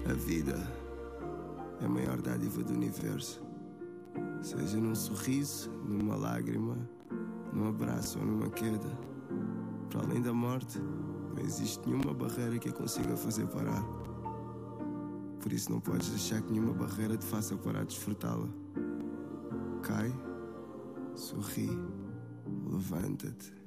A vida é a maior dádiva do universo. Seja num sorriso, numa lágrima, num abraço ou numa queda. Para além da morte, não existe nenhuma barreira que a consiga fazer parar. Por isso não podes deixar que nenhuma barreira te faça parar de desfrutá-la. Cai, sorri, levanta-te.